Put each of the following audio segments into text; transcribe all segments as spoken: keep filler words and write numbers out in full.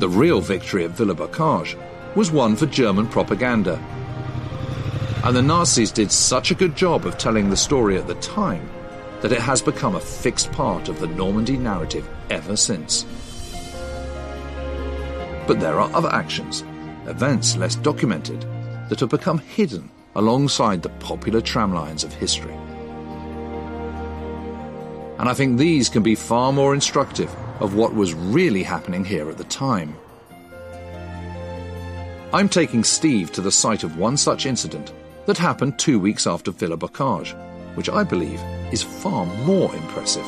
The real victory at Villa-Bocage was one for German propaganda. And the Nazis did such a good job of telling the story at the time that it has become a fixed part of the Normandy narrative ever since. But there are other actions, events less documented, that have become hidden alongside the popular tramlines of history. And I think these can be far more instructive of what was really happening here at the time. I'm taking Steve to the site of one such incident that happened two weeks after Villa-Bocage, which I believe is far more impressive.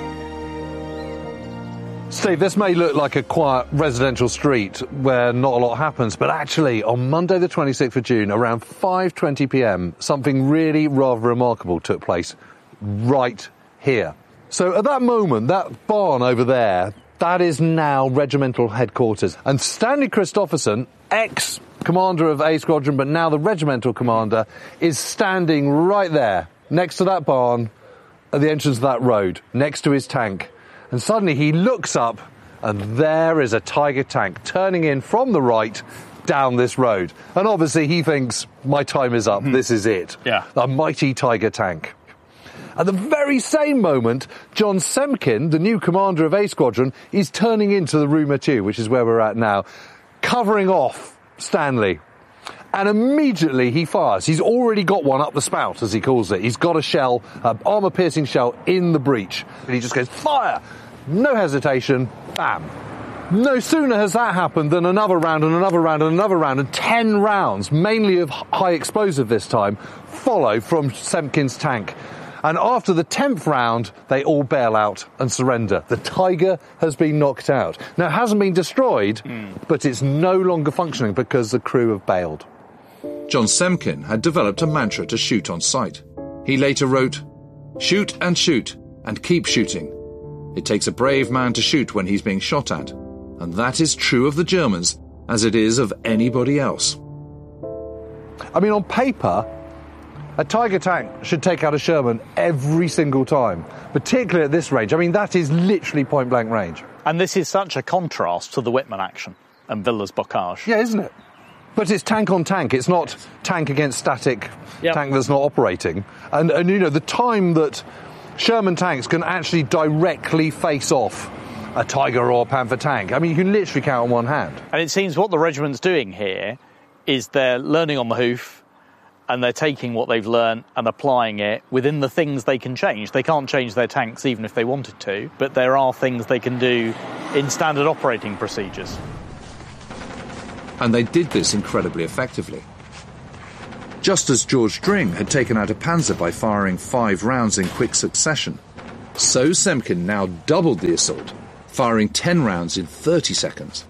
Steve, this may look like a quiet residential street where not a lot happens, but actually on Monday the twenty-sixth of June, around five twenty p m, something really rather remarkable took place right here. So at that moment, that barn over there, that is now regimental headquarters. And Stanley Christopherson, ex-commander of A Squadron, but now the regimental commander, is standing right there, next to that barn, at the entrance of that road, next to his tank. And suddenly he looks up, and there is a Tiger tank turning in from the right down this road. And obviously he thinks, my time is up, mm-hmm. This is it. Yeah. A mighty Tiger tank. At the very same moment, John Semkin, the new commander of A Squadron, is turning into the Rue Mathieu, which is where we're at now, covering off Stanley. And immediately he fires. He's already got one up the spout, as he calls it. He's got a shell, an armour-piercing shell, in the breech. And he just goes, fire! No hesitation, bam. No sooner has that happened than another round and another round and another round, and ten rounds, mainly of high explosive this time, follow from Semkin's tank. And after the tenth round, they all bail out and surrender. The Tiger has been knocked out. Now, it hasn't been destroyed, mm. but it's no longer functioning because the crew have bailed. John Semkin had developed a mantra to shoot on sight. He later wrote, "Shoot and shoot, and keep shooting. It takes a brave man to shoot when he's being shot at, and that is true of the Germans as it is of anybody else." I mean, on paper, a Tiger tank should take out a Sherman every single time, particularly at this range. I mean, that is literally point-blank range. And this is such a contrast to the Whitman action and Villers-Bocage. Yeah, isn't it? But it's tank on tank. It's not tank against static yep. tank that's not operating. And, and, you know, the time that Sherman tanks can actually directly face off a Tiger or a Panther tank, I mean, you can literally count on one hand. And it seems what the regiment's doing here is they're learning on the hoof, and they're taking what they've learned and applying it within the things they can change. They can't change their tanks even if they wanted to, but there are things they can do in standard operating procedures. And they did this incredibly effectively. Just as George Dring had taken out a Panzer by firing five rounds in quick succession, so Semkin now doubled the assault, firing ten rounds in thirty seconds.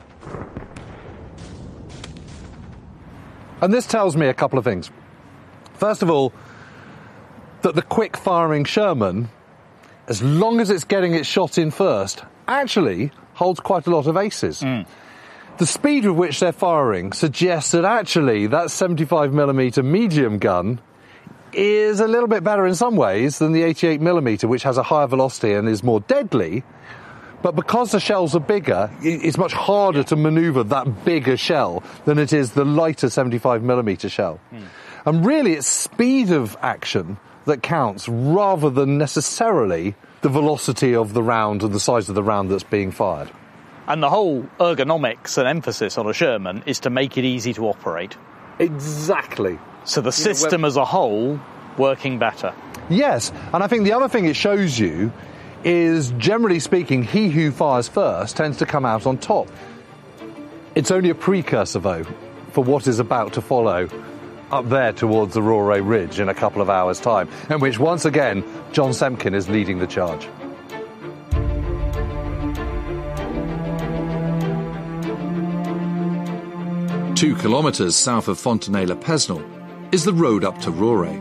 And this tells me a couple of things. First of all, that the quick-firing Sherman, as long as it's getting its shot in first, actually holds quite a lot of aces. Mm. The speed with which they're firing suggests that actually that seventy-five millimeter medium gun is a little bit better in some ways than the eighty-eight millimeter, which has a higher velocity and is more deadly. But because the shells are bigger, it's much harder to manoeuvre that bigger shell than it is the lighter seventy-five millimeter shell. Mm. And really, it's speed of action that counts rather than necessarily the velocity of the round and the size of the round that's being fired. And the whole ergonomics and emphasis on a Sherman is to make it easy to operate. Exactly. So the system as a whole working better. Yes, and I think the other thing it shows you is, generally speaking, he who fires first tends to come out on top. It's only a precursor, though, for what is about to follow up there towards the Rauray Ridge in a couple of hours' time, in which, once again, John Semkin is leading the charge. Two kilometres south of Fontenay-le-Pesnel is the road up to Rauray.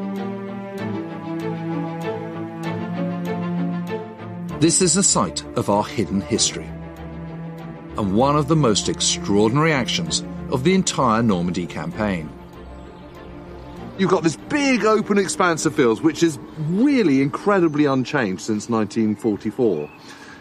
This is the site of our hidden history, and one of the most extraordinary actions of the entire Normandy campaign. You've got this big open expanse of fields, which is really incredibly unchanged since nineteen forty-four.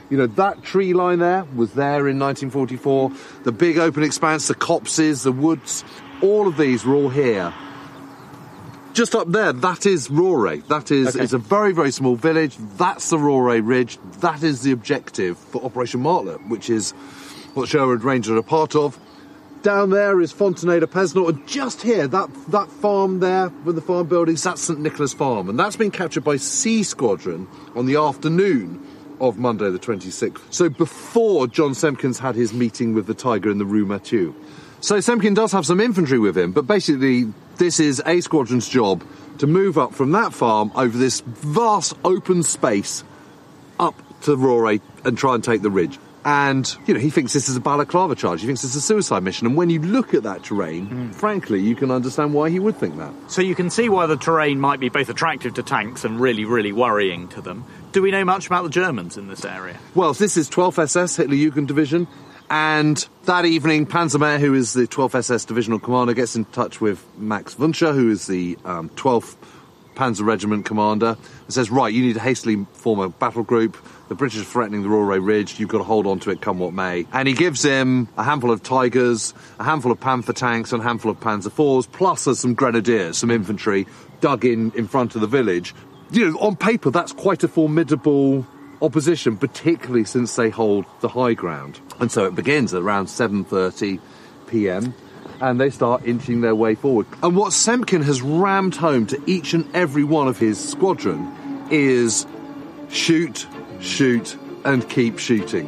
You know, that tree line there was there in nineteen forty-four. The big open expanse, the copses, the woods, all of these were all here. Just up there, that is Rauray. That is okay. It's a very, very small village. That's the Rauray Ridge. That is the objective for Operation Martlet, which is what Sherwood Rangers are a part of. Down there is Fontenay de Pesnor, and just here, that, that farm there with the farm buildings, that's St Nicholas Farm, and that's been captured by C Squadron on the afternoon of Monday the twenty-sixth. So before John Semkins had his meeting with the Tiger in the Rue Mathieu. So Semkin does have some infantry with him, but basically this is A Squadron's job to move up from that farm over this vast open space up to Rauray and try and take the ridge. And, you know, he thinks this is a balaclava charge. He thinks it's a suicide mission. And when you look at that terrain, mm. frankly, you can understand why he would think that. So you can see why the terrain might be both attractive to tanks and really, really worrying to them. Do we know much about the Germans in this area? Well, this is twelfth S S, Hitler-Jugend Division. And that evening, Panzermehr, who is the twelfth S S divisional commander, gets in touch with Max Wünsche, who is the um, twelfth Panzer Regiment commander, and says, right, you need to hastily form a battle group. The British are threatening the Rauray Ridge. You've got to hold on to it, come what may. And he gives him a handful of Tigers, a handful of Panther tanks, and a handful of Panzer fours, plus there's some grenadiers, some infantry, dug in in front of the village. You know, on paper, that's quite a formidable opposition, particularly since they hold the high ground. And so it begins at around seven thirty p m, and they start inching their way forward. And what Semkin has rammed home to each and every one of his squadron is shoot, shoot, and keep shooting.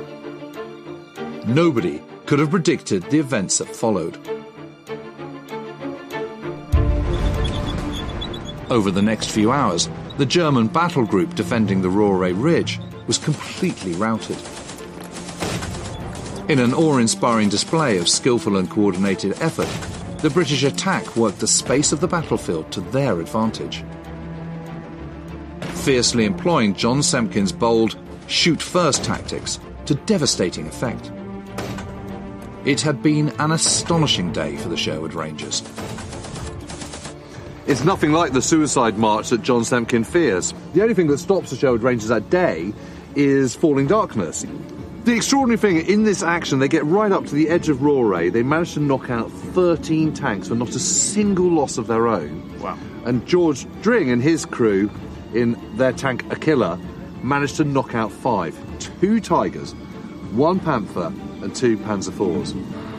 Nobody could have predicted the events that followed. Over the next few hours, the German battle group defending the Rauray Ridge was completely routed. In an awe-inspiring display of skillful and coordinated effort, the British attack worked the space of the battlefield to their advantage. Fiercely employing John Semkin's bold shoot-first tactics to devastating effect. It had been an astonishing day for the Sherwood Rangers. It's nothing like the suicide march that John Semkin fears. The only thing that stops the Sherwood Rangers that day is falling darkness. The extraordinary thing, in this action, they get right up to the edge of Rauray. They manage to knock out thirteen tanks with not a single loss of their own. Wow. And George Dring and his crew, in their tank Aquila, managed to knock out five. Two Tigers, one Panther, and two Panzer fours.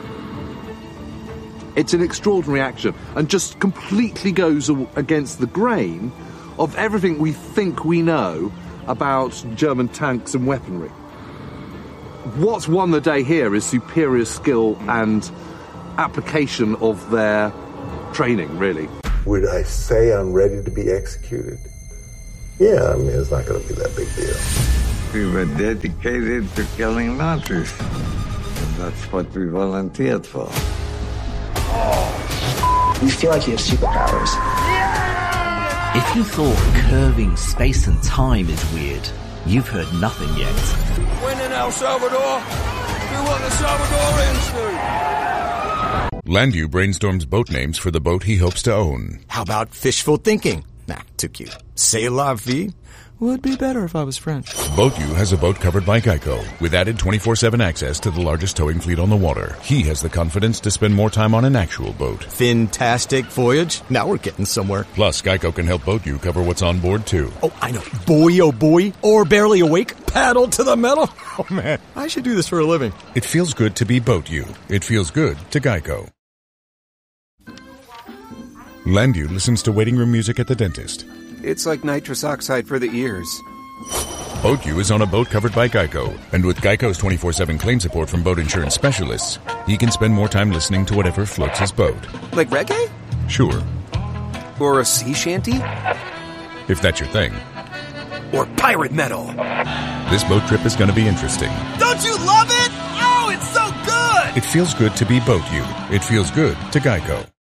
It's an extraordinary action and just completely goes against the grain of everything we think we know about German tanks and weaponry. What's won the day here is superior skill and application of their training, really. Would I say I'm ready to be executed? Yeah, I mean, it's not going to be that big deal. We were dedicated to killing Nazis. And that's what we volunteered for. You feel like you have superpowers. Yeah! If you thought curving space and time is weird, you've heard nothing yet. When in El Salvador, do what the Salvadorians do. Landu brainstorms boat names for the boat he hopes to own. How about fishful thinking? Nah, too cute. C'est la vie? Would be better if I was French. BoatU has a boat covered by Geico, with added twenty-four seven access to the largest towing fleet on the water. He has the confidence to spend more time on an actual boat. Fantastic voyage. Now we're getting somewhere. Plus, Geico can help BoatU cover what's on board, too. Oh, I know. Boy, oh boy. Or barely awake. Paddle to the metal. Oh, man. I should do this for a living. It feels good to be BoatU. It feels good to Geico. Landu listens to waiting room music at the dentist. It's like nitrous oxide for the ears. BoatU is on a boat covered by Geico, and with Geico's twenty-four seven claim support from boat insurance specialists, he can spend more time listening to whatever floats his boat. Like reggae? Sure. Or a sea shanty? If that's your thing. Or pirate metal. This boat trip is going to be interesting. Don't you love it? Oh, it's so good! It feels good to be BoatU. It feels good to Geico.